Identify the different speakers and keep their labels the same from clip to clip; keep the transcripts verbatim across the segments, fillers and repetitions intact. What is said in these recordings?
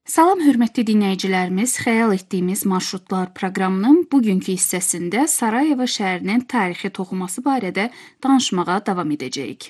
Speaker 1: Salam hörmətli dinləyicilərimiz, xəyal etdiyimiz marşrutlar proqramının bugünkü hissəsində Sarayevo şəhərinin tarixi toxuması barədə danışmağa davam edəcəyik.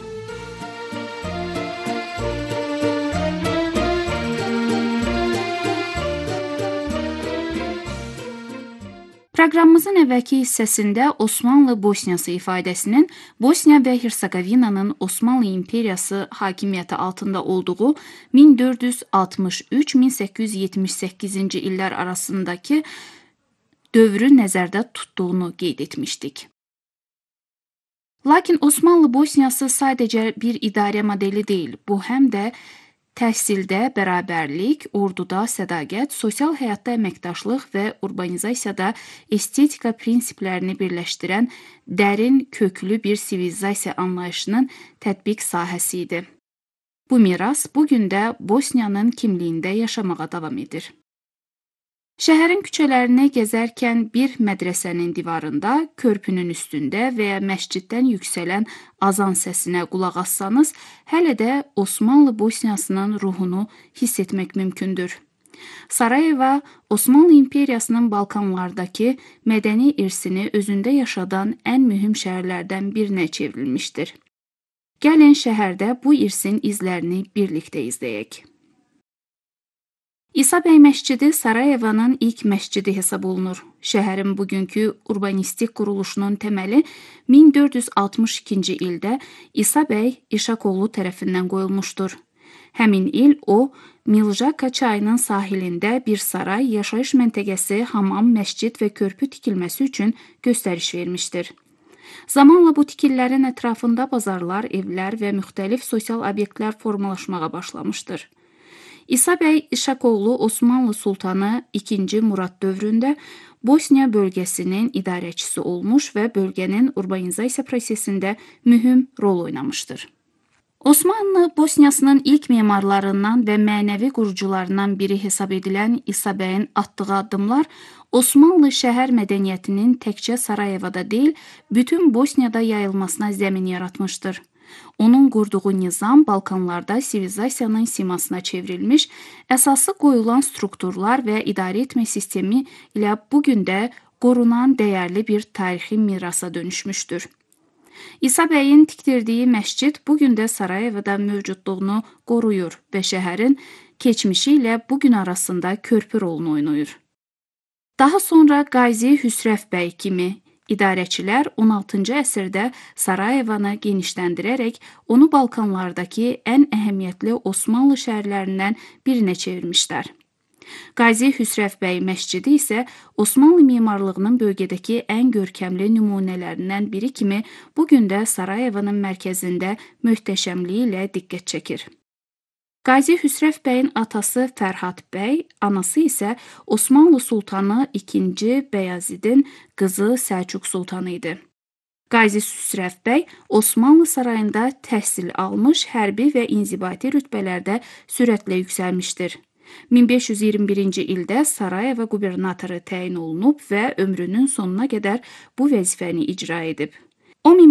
Speaker 1: Proqramımızın əvvəlki hissəsində Osmanlı Bosniyası ifadəsinin Bosniya və Hersegovinanın Osmanlı İmperiyası hakimiyyəti altında olduğu min dörd yüz altmış üç min səkkiz yüz yetmiş səkkizinci illər arasındakı dövrü nəzərdə tutduğunu qeyd etmişdik. Lakin Osmanlı Bosniyası sadəcə bir idarə modeli deyil, bu həm də təhsildə bərabərlik, orduda sədaqət, sosial həyatda əməkdaşlıq və urbanizasiyada estetika prinsiplərini birləşdirən dərin, köklü bir sivilizasiya anlayışının tətbiq sahəsi idi. Bu miras bu gün də Bosniyanın kimliyində yaşamağa davam edir. Şəhərin küçələrini gəzərkən bir mədrəsənin divarında, körpünün üstündə və ya məsciddən yüksələn azan səsinə qulaq assanız, hələ də Osmanlı Bosniyasının ruhunu hiss etmək mümkündür. Sarayevo, Osmanlı İmperiyasının Balkanlardakı mədəni irsini özündə yaşadan ən mühüm şəhərlərdən birinə çevrilmişdir. Gəlin şəhərdə bu irsin izlərini birlikdə izləyək. İsa bəy məscidi Sarayevonun ilk məscidi hesab olunur. Şəhərin bugünkü urbanistik quruluşunun təməli min dörd yüz altmış ikinci ildə İsa bəy İşakoğlu tərəfindən qoyulmuşdur. Həmin il o, Miljaka çayının sahilində bir saray, yaşayış məntəqəsi, hamam, məscid və körpü tikilməsi üçün göstəriş vermişdir. Zamanla bu tikililərin ətrafında bazarlar, evlər və müxtəlif sosial obyektlər formalaşmağa başlamışdır. İsa bəy İşakoğlu Osmanlı Sultanı ikinci Murad dövründə Bosniya bölgəsinin idarəçisi olmuş və bölgənin urbanizasiya prosesində mühüm rol oynamışdır. Osmanlı Bosniyasının ilk memarlarından və mənəvi qurucularından biri hesab edilən İsa bəyin atdığı addımlar Osmanlı şəhər mədəniyyətinin təkcə Sarayevoda deyil, bütün Bosniyada yayılmasına zəmin yaratmışdır. Onun qurduğu nizam Balkanlarda sivilizasiyanın simasına çevrilmiş, əsası qoyulan strukturlar və idarə etmə sistemi ilə bugün də qorunan dəyərli bir tarixi mirasa dönüşmüşdür. İsa bəyin tikdirdiyi məscid bugün də Sarayevoda mövcudluğunu qoruyur və şəhərin keçmişi ilə bugün arasında körpü rolunu oynayır. Daha sonra Qazi Hüsrev bəy kimi İdarəçilər on altıncı əsrdə Sarayevonu genişləndirərək onu Balkanlardakı ən əhəmiyyətli Osmanlı şəhərlərindən birinə çevirmişlər. Qazi Hüsrev bəy məscidi isə Osmanlı memarlığının bölgədəki ən görkəmli nümunələrindən biri kimi bugün də Sarayevonun mərkəzində möhtəşəmliyi ilə diqqət çəkir. Qazi Hüsrev bəyin atası Fərhad bəy, anası isə Osmanlı Sultanı ikinci Bəyazidin qızı Səlcuq Sultanı idi. Qazi Hüsrev bəy Osmanlı sarayında təhsil almış, hərbi və inzibati rütbələrdə sürətlə yüksəlmişdir. min beş yüz iyirmi birinci ildə Sarayevo qubernatoru təyin olunub və ömrünün sonuna qədər bu vəzifəni icra edib. O